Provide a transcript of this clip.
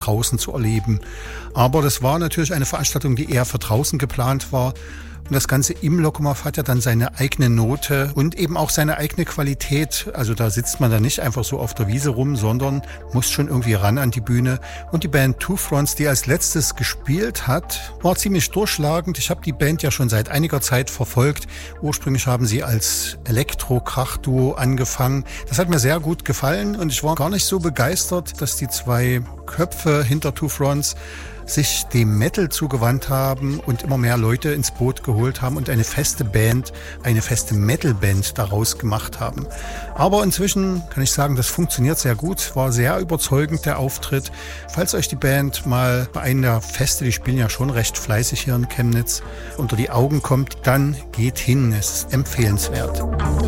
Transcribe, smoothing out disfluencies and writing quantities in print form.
draußen zu erleben. Aber das war natürlich eine Veranstaltung, die eher für draußen geplant war. Und das Ganze im Lokomotiv hat ja dann seine eigene Note und eben auch seine eigene Qualität. Also da sitzt man dann nicht einfach so auf der Wiese rum, sondern muss schon irgendwie ran an die Bühne. Und die Band Two Fronts, die als letztes gespielt hat, war ziemlich durchschlagend. Ich habe die Band ja schon seit einiger Zeit verfolgt. Ursprünglich haben sie als Elektro-Krach-Duo angefangen. Das hat mir sehr gut gefallen und ich war gar nicht so begeistert, dass die zwei Köpfe hinter Two Fronts sich dem Metal zugewandt haben und immer mehr Leute ins Boot geholt haben und eine feste Band, eine feste Metal-Band daraus gemacht haben. Aber inzwischen kann ich sagen, das funktioniert sehr gut, war sehr überzeugend der Auftritt. Falls euch die Band mal bei einer der Feste, die spielen ja schon recht fleißig hier in Chemnitz, unter die Augen kommt, dann geht hin, es ist empfehlenswert.